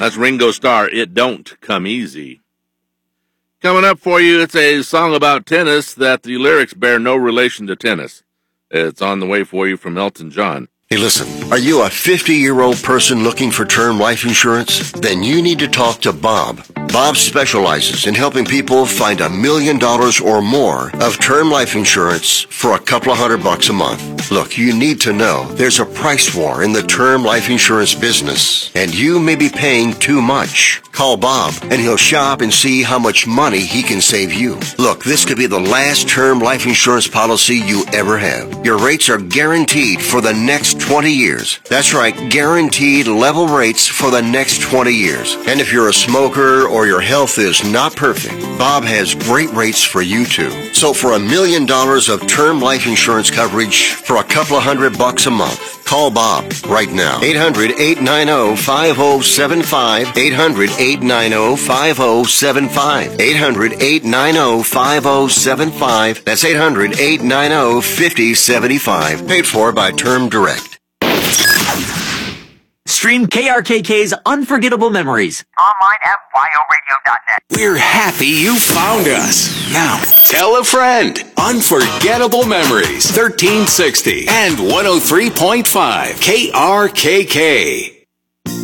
That's Ringo Starr, It Don't Come Easy. Coming up for you, it's a song about tennis that the lyrics bear no relation to tennis. It's on the way for you from Elton John. Hey, listen, are you a 50-year-old person looking for term life insurance? Then you need to talk to Bob. Bob specializes in helping people find $1 million or more of term life insurance for a couple of $100 a month. Look, you need to know there's a price war in the term life insurance business, and you may be paying too much. Call Bob, and he'll shop and see how much money he can save you. Look, this could be the last term life insurance policy you ever have. Your rates are guaranteed for the next 20 years. That's right, guaranteed level rates for the next 20 years. And if you're a smoker or your health is not perfect, Bob has great rates for you too. So for $1 million of term life insurance coverage for a couple of $100 a month, call Bob right now. 800-890-5075. 800-890-5075. 800-890-5075. That's 800-890-5075. Paid for by Term Direct. Stream KRKK's Unforgettable Memories online at wyoradio.net. We're happy you found us. Now, tell a friend. Unforgettable Memories, 1360 and 103.5 KRKK.